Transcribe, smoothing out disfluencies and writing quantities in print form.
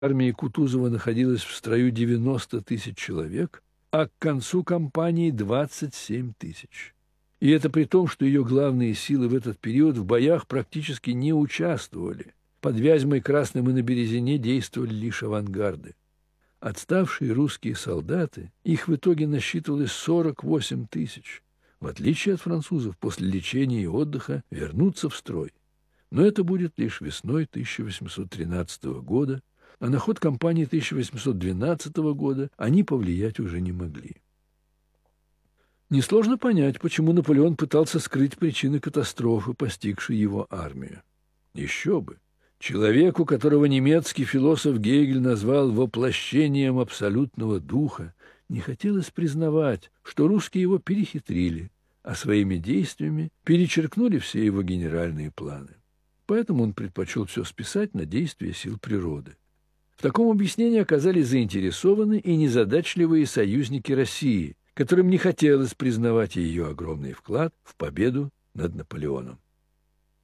армии Кутузова находилось в строю 90 тысяч человек, а к концу кампании 27 тысяч. И это при том, что ее главные силы в этот период в боях практически не участвовали. Под Вязьмой, Красным и на Березине действовали лишь авангарды. Отставшие русские солдаты, их в итоге насчитывалось 48 тысяч. В отличие от французов, после лечения и отдыха вернутся в строй. Но это будет лишь весной 1813 года, а на ход кампании 1812 года они повлиять уже не могли. Несложно понять, почему Наполеон пытался скрыть причины катастрофы, постигшей его армию. Еще бы! Человеку, которого немецкий философ Гегель назвал воплощением абсолютного духа, не хотелось признавать, что русские его перехитрили, а своими действиями перечеркнули все его генеральные планы. Поэтому он предпочел все списать на действия сил природы. В таком объяснении оказались заинтересованы и незадачливые союзники России, которым не хотелось признавать ее огромный вклад в победу над Наполеоном.